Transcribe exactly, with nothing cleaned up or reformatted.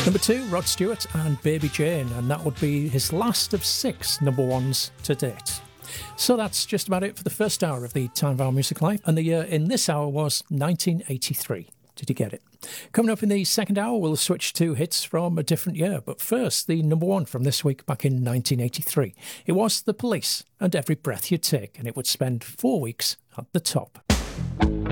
Number two, Rod Stewart and Baby Jane, and that would be his last of six number ones to date. So that's just about it for the first hour of the Time of Our Music Life, and the year in this hour was nineteen eighty-three. Did you get it? Coming up in the second hour, we'll switch to hits from a different year, but first, the number one from this week back in nineteen eighty-three. It was The Police and Every Breath You Take, and it would spend four weeks at the top.